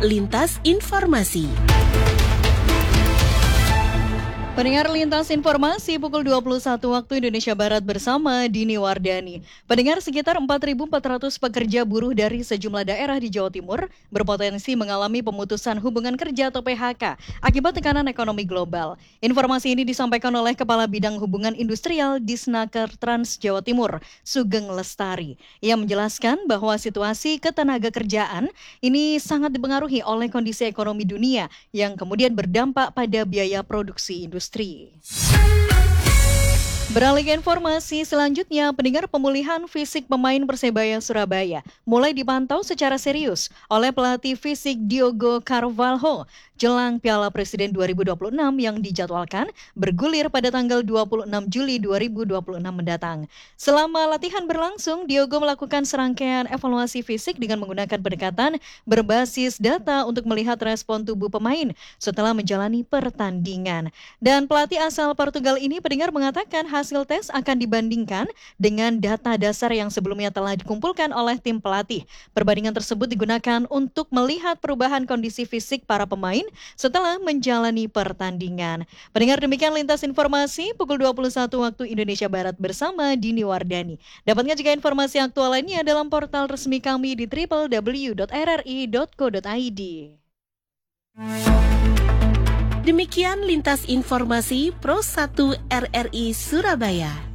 Lintas Informasi. Pendengar Lintas Informasi pukul 21 waktu Indonesia Barat bersama Dini Wardani. Pendengar, sekitar 4.400 pekerja buruh dari sejumlah daerah di Jawa Timur berpotensi mengalami pemutusan hubungan kerja atau PHK akibat tekanan ekonomi global. Informasi ini disampaikan oleh Kepala Bidang Hubungan Industrial Disnaker Trans Jawa Timur, Sugeng Lestari. Ia menjelaskan bahwa situasi ketenaga kerjaan ini sangat dipengaruhi oleh kondisi ekonomi dunia yang kemudian berdampak pada biaya produksi industri. Beralih ke informasi selanjutnya, pendengar, pemulihan fisik pemain Persebaya Surabaya mulai dipantau secara serius oleh pelatih fisik Diogo Carvalho jelang Piala Presiden 2026 yang dijadwalkan bergulir pada tanggal 26 Juli 2026 mendatang. Selama latihan berlangsung, Diogo melakukan serangkaian evaluasi fisik dengan menggunakan pendekatan berbasis data untuk melihat respon tubuh pemain setelah menjalani pertandingan. Dan pelatih asal Portugal ini, pendengar, mengatakan hasil tes akan dibandingkan dengan data dasar yang sebelumnya telah dikumpulkan oleh tim pelatih. Perbandingan tersebut digunakan untuk melihat perubahan kondisi fisik para pemain setelah menjalani pertandingan. Pendengar, demikian Lintas Informasi pukul 21 waktu Indonesia Barat bersama Dini Wardani. Dapatnya juga informasi aktual lainnya dalam portal resmi kami di www.rri.co.id. Demikian Lintas Informasi Pro 1 RRI Surabaya.